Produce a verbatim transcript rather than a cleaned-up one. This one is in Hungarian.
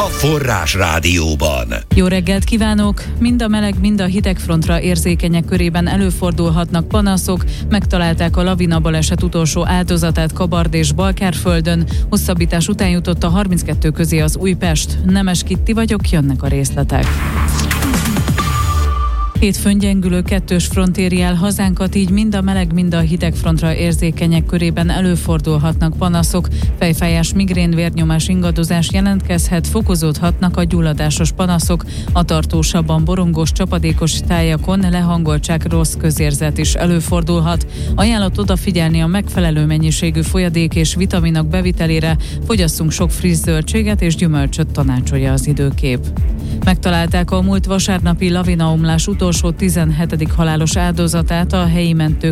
Forrás Rádióban. Jó reggelt kívánok! Mind a meleg, mind a hidegfrontra érzékenyek körében előfordulhatnak panaszok. Megtalálták a lavina baleset utolsó áldozatát Kabard és Balkárföldön. Hosszabbítás után jutott a harminckettő közé az Újpest. Nemes Kitti vagyok, jönnek a részletek. Hétfőn gyengülő kettős front éri el hazánkat, így mind a meleg, mind a hideg frontra érzékenyek körében előfordulhatnak panaszok. Fejfájás, migrén, vérnyomás, ingadozás jelentkezhet, fokozódhatnak a gyulladásos panaszok. A tartósabban borongós, csapadékos tájakon lehangoltság, rossz közérzet is előfordulhat. Ajánlott odafigyelni a megfelelő mennyiségű folyadék és vitaminok bevitelére, fogyasszunk sok friss zöldséget és gyümölcsöt, tanácsolja az időkép. Megtalálták a múlt vasárnapi lavinaomlás utolsó tizenhetedik halálos áldozatát, a helyi mentők